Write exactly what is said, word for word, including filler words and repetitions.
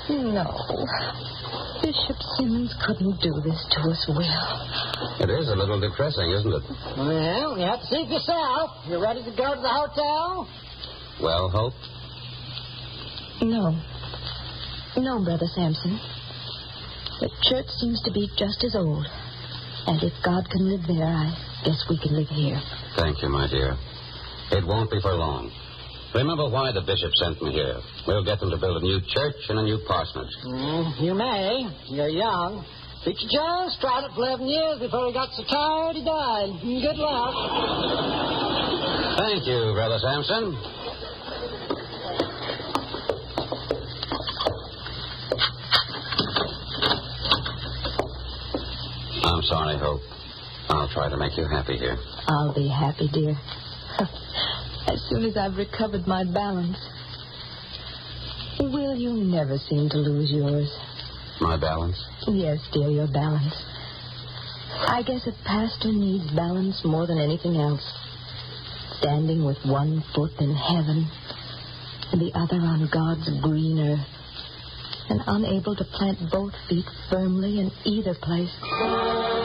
No. Bishop Simmons couldn't do this to us, Will. It is a little depressing, isn't it? Well, you have to see it yourself. You ready to go to the hotel? Well, Hope? No. No, Brother Sampson. The church seems to be just as old. And if God can live there, I guess we can live here. Thank you, my dear. It won't be for long. Remember why the bishop sent me here. We'll get them to build a new church and a new parsonage. Mm, you may. You're young. Preacher Jones tried it for eleven years before he got so tired he died. Good luck. Thank you, Brother Sampson. I'm sorry, Hope. I'll try to make you happy here. I'll be happy, dear. As soon as I've recovered my balance. Will, you never seem to lose yours. My balance? Yes, dear, your balance. I guess a pastor needs balance more than anything else. Standing with one foot in heaven and the other on God's green earth, and unable to plant both feet firmly in either place.